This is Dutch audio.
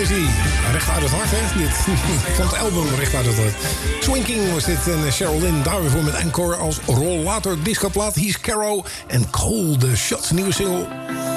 is die. Recht uit het hart, hè? Dit. Van het album Recht uit het hart. Swinking was dit. En Cheryl Lynn daarvoor met Encore als rollator discoplaat. He's Caro en Cold Shot. Nieuwe single